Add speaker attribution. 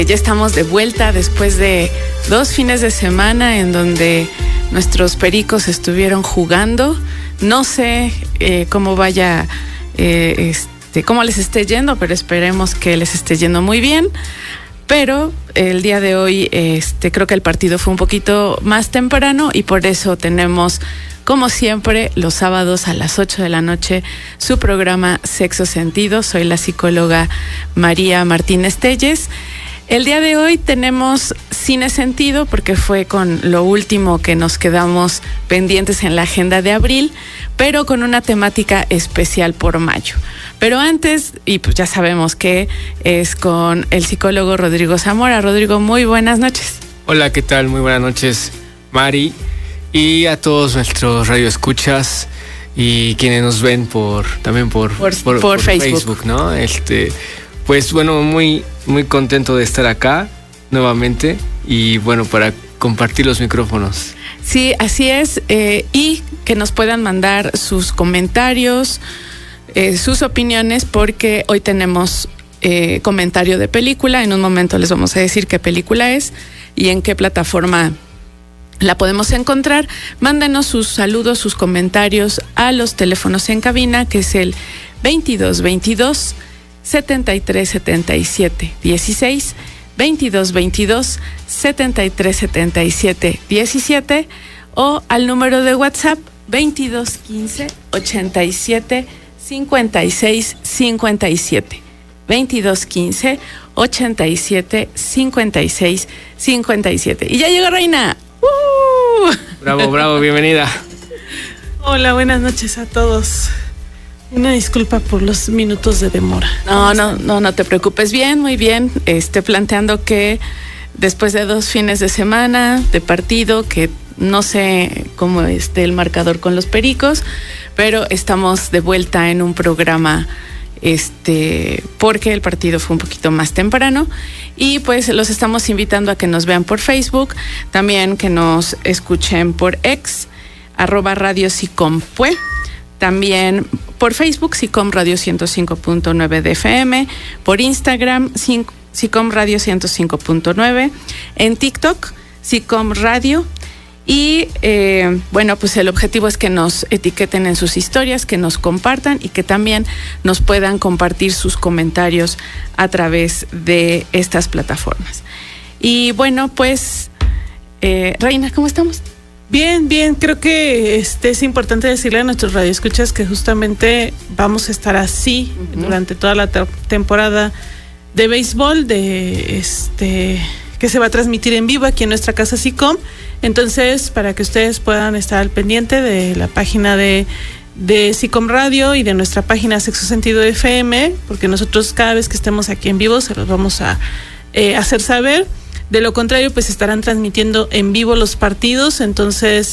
Speaker 1: Ya estamos de vuelta después de 2 fines de semana en donde nuestros pericos estuvieron jugando. No sé cómo vaya, cómo les esté yendo, pero esperemos que les esté yendo muy bien. Pero el día de hoy creo que el partido fue un poquito más temprano y por eso tenemos, como siempre, los sábados a las 8 de la noche, su programa Sexo Sentido. Soy la psicóloga María Martínez Telles. El día de hoy tenemos Cine Sentido porque fue con lo último que nos quedamos pendientes en la agenda de abril, pero con una temática especial por mayo. Pero antes, y pues ya sabemos que es con el psicólogo Rodrigo Zamora. Rodrigo, muy buenas noches.
Speaker 2: Hola, ¿qué tal? Muy buenas noches, Mari, y a todos nuestros radioescuchas y quienes nos ven también por Facebook, ¿no? Pues bueno, muy contento de estar acá nuevamente y bueno, para compartir los micrófonos.
Speaker 1: Sí, así es, y que nos puedan mandar sus comentarios, sus opiniones, porque hoy tenemos comentario de película. En un momento les vamos a decir qué película es y en qué plataforma la podemos encontrar. Mándenos sus saludos, sus comentarios a los teléfonos en cabina, que es el 2222 7377 16, 2222 7377 17, o al número de WhatsApp 2215 87 56 57, 2215 87 56 57. Y ya llegó Reina.
Speaker 2: Bravo, bienvenida.
Speaker 3: Hola, buenas noches a todos. Una disculpa por los minutos de demora.
Speaker 1: No te preocupes. Bien, muy bien. Planteando que después de 2 fines de semana de partido, que no sé cómo esté el marcador con los pericos, pero estamos de vuelta en un programa porque el partido fue un poquito más temprano y pues los estamos invitando a que nos vean por Facebook, también que nos escuchen por X, @Radio Sicom-Pue. También por Facebook, Sicom Radio 105.9 de FM, por Instagram, Sicom Radio 105.9, en TikTok, Sicom Radio. Y bueno, pues el objetivo es que nos etiqueten en sus historias, que nos compartan y que también nos puedan compartir sus comentarios a través de estas plataformas. Y bueno, pues, Reina, ¿cómo estamos?
Speaker 3: Bien, creo que es importante decirle a nuestros radioescuchas que justamente vamos a estar así durante toda la temporada de béisbol, que se va a transmitir en vivo aquí en nuestra casa Sicom. Entonces, para que ustedes puedan estar al pendiente de la página de Sicom Radio y de nuestra página Sexo Sentido FM, porque nosotros cada vez que estemos aquí en vivo se los vamos a hacer saber. De lo contrario, pues estarán transmitiendo en vivo los partidos, entonces